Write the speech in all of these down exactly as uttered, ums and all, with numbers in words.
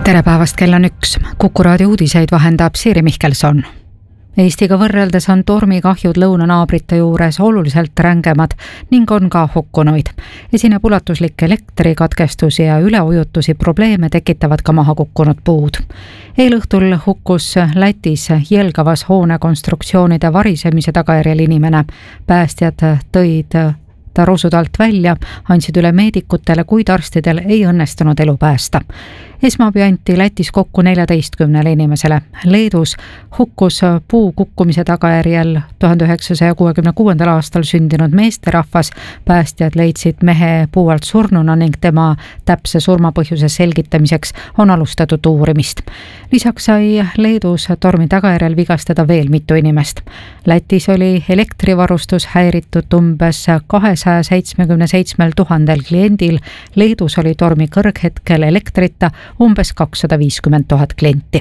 tere päevast, kell on üks. Kuku raadio uudiseid vahendab Siiri Mihkelson. Eestiga võrreldes on tormikahjud lõunanaabrite juures oluliselt rängemad ning on ka hukkunuid. Esineb ulatuslik elektrikatkestusi ja üleujutusi probleeme tekitavad ka maha kukkunud puud. Eelõhtul hukkus Lätis Jelgavas hoonekonstruktsioonide varisemise tagajärjel inimene. Päästjad tõid ta rusudalt välja, andsid üle meedikutele, kuid arstidel ei õnnestunud elu päästa. Esmaabi anti Lätis kokku neljateistkümnele inimesele. Leedus hukkus puu kukkumise tagajärjel tuhande üheksasaja kuuekümne kuuendal aastal sündinud meesterahvas. Päästjad leidsid mehe puu alt surnuna ning tema täpse surmapõhjuse selgitamiseks on alustatud uurimist. Lisaks sai Leedus tormi tagajärjel vigastada veel mitu inimest. Lätis oli elektrivarustus häiritud umbes kahesaja seitsmekümne seitsmel tuhandel kliendil. Leedus oli tormi kõrghetkel elektrita umbes kakssada viiskümmend tuhat klienti.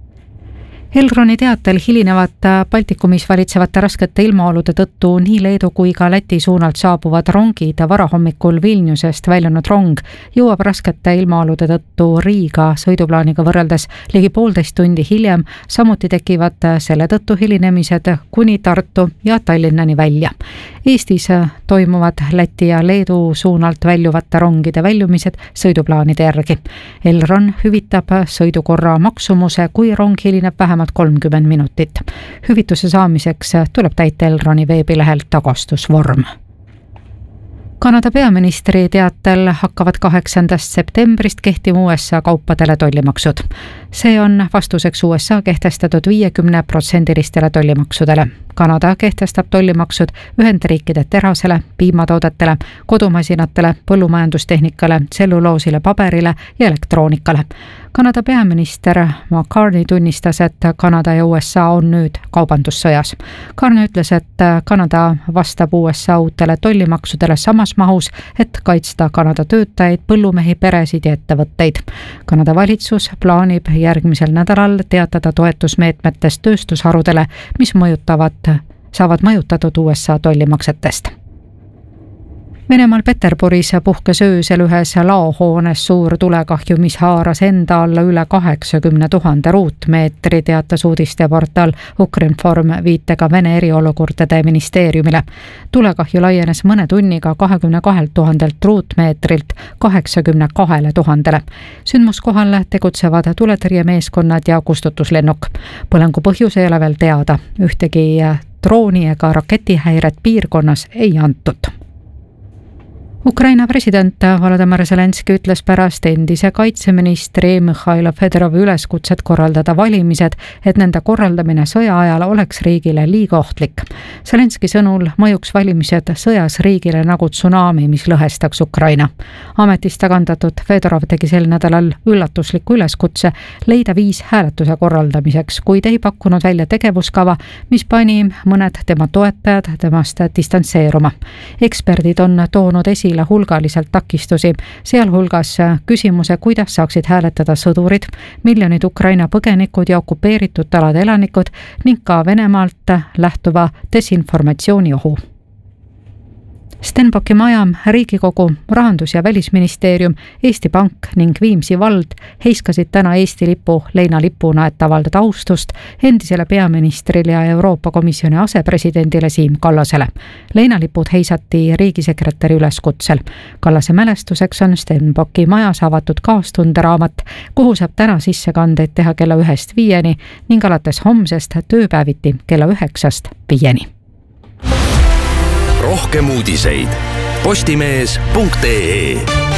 Elroni teatel hilinevat Baltikumis valitsevate raskete ilmaolude tõttu nii Leedu kui ka Läti suunalt saabuvad rongid. Varahommikul Vilniusest väljunud rong jõuab raskete ilmaolude tõttu Riiga sõiduplaaniga võrreldes ligi poolteist tundi hiljem. Samuti tekivad selle tõttu hilinemised kuni Tartu ja Tallinnani välja. Eestis toimuvad Läti ja Leedu suunalt väljuvate rongide väljumised sõiduplaanide järgi. Elron hüvitab sõidukorra maksumuse, kui rong hilineb vähemalt kolmkümmend minutit. Hüvituse saamiseks tuleb täita Elroni veebilehel tagastusvorm. Kanada peaministri teatel hakkavad kaheksandast septembrist kehtima U S A kaupadele tollimaksud. See on vastuseks U S A kehtestatud viiekümne protsendilistele tollimaksudele. Kanada kehtestab tollimaksud Ühendriikide terasele, piimatoodetele, kodumasinatele, põllumajandustehnikale, tselluloosile, paberile ja elektroonikale. Kanada peaminister McCartney tunnistas, et Kanada ja U S A on nüüd kaubandussõjas. Carney ütles, et Kanada vastab U S A uutele tollimaksudele samas mahus, et kaitsta Kanada töötajaid, põllumehi, peresid ja ettevõtteid. Kanada valitsus plaanib järgmisel nädalal teatada toetusmeetmetest tööstusharudele, mis mõjutavad, saavad mõjutatud U S A tollimaksetest. Venemaal Peterburis puhkes öösel ühes laohoones suur tulekahju, mis haaras enda alla üle kaheksakümne tuhande ruutmeetri, teatas uudisteportaal Ukrinform viitega Vene eriolukordade ministeeriumile. Tulekahju laienes mõne tunniga kahekümne kahelt tuhandelt ruutmeetrilt kaheksakümne kahele tuhandele. Sündmuskohal tegutsevad tuletõrjemeeskonnad ja kustutuslennuk. Põlengu põhjus ei ole veel teada. Ühtegi drooni ega raketihäiret piirkonnas ei antud. Ukraina president Volodymyr Zelenski ütles pärast endise kaitseministri Mihhailo Fedorovi üleskutset korraldada valimised, et nende korraldamine sõja ajal oleks riigile liiga ohtlik. Zelenski sõnul mõjuks valimised sõjas riigile nagu tsunami, mis lõhestaks Ukraina. Ametist tagandatud Fedorov tegi sel nädalal üllatusliku üleskutse leida viis hääletuse korraldamiseks, kuid ei pakkunud välja tegevuskava, mis pani mõned tema toetajad temast distantseeruma. Eksperdid on toonud esi hulgaliselt takistusi, sealhulgas küsimuse, kuidas saaksid hääletada sõdurid, miljonid Ukraina põgenikud ja okupeeritud alade elanikud ning ka Venemaalt lähtuva desinformatsiooni ohu. Stenbocki maja, Riigikogu, Rahandus- ja Välisministeerium, Eesti Pank ning Viimsi vald heiskasid täna Eesti lipu leinalipuna, et avaldada austust endisele peaministrile ja Euroopa Komisjoni asepresidendile Siim Kallasele. Leinalipud heisati riigisekretäri üleskutsel. Kallase mälestuseks on Stenbocki majas avatud kaastunderaamat, kuhu saab täna sissekandeid teha kella ühest viieni ning alates homsest tööpäeviti kella üheksast viieni. Rohkem uudiseid postimees punkt ee.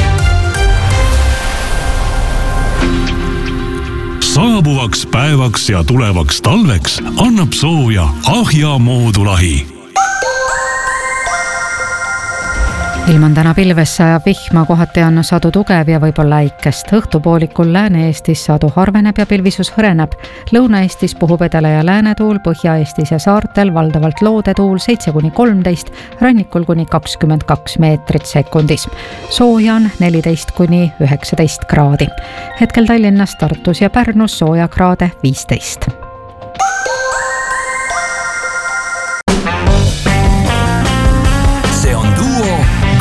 Saabuvaks päevaks ja tulevaks talveks annab sooja Ahja moodulahi. Ilm on täna pilves ja vihma, kohati on sadu tugev ja võib-olla äikest. Õhtupoolikul Lääne-Eestis sadu harveneb ja pilvisus hõreneb. Lõuna-Eestis puhub edele ja läänetuul, Põhja-Eestis ja saartel valdavalt loodetuul seitse kuni kolmteist, rannikul kuni kakskümmend kaks meetrit sekundis. Sooja on neliteist kuni üheksateist kraadi. Hetkel Tallinnas, Tartus ja Pärnus sooja kraade viisteist.